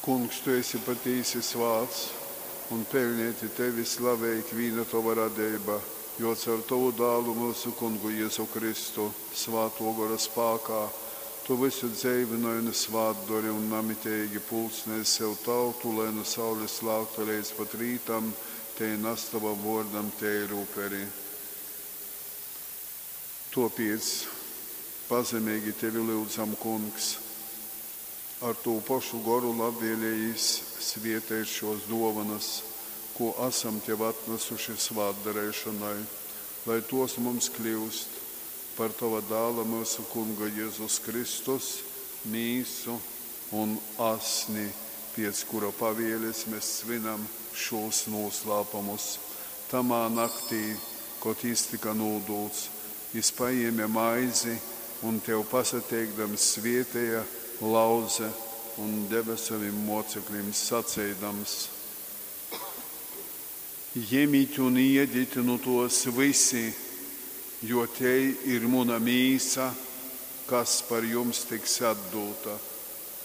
Kungs, tu esi patīsi svāts, un pelnīti tevi slavēk vīna tova radība, jo caur tavu dālu mūsu Kungu Jēzu Kristu svāto gara spākā, tu visu dzīvinoju un svātdori un namitēgi pulcnēs sev tautu, lai no saules lāktu līdz pat rītam, te nastava vordam te rūperi. Tāpēc pazemīgi tevi lūdzam, Kungs, ar to pašu garu labvēlējis svietēt šos dovanas, ko esam tev atnesuši svātdarēšanai, lai tos mums kļūst par tava dāla mūsu Kunga Jēzus Kristus, mīsu un asni, pēc kura pavēles mēs svinam šos noslēpumus. Tamā naktī, kad iztika nūdūts, Jis paēma maizi un tev pasateikdams svietēja, lauze un deva saviem mocekļiem sacēdams: Ņemiet un ēdiet no tos visi, jo te ir mana mīsa, kas par jums tiks atdota.